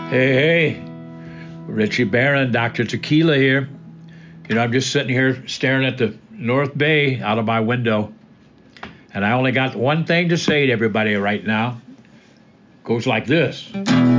Hey, hey, Richie Barron, Dr. Tequila here. I'm just sitting here staring at the North Bay out of my window, and I only got one thing to say to everybody right now. Goes like this.